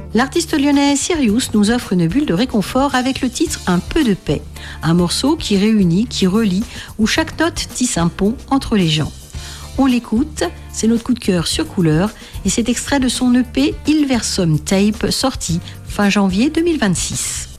L'artiste lyonnais Sirius nous offre une bulle de réconfort avec le titre Un peu de paix, un morceau qui réunit, qui relie, où chaque note tisse un pont entre les gens. On l'écoute, c'est notre coup de cœur sur Couleur et c'est extrait de son EP Il Versum Tape sorti fin janvier 2026.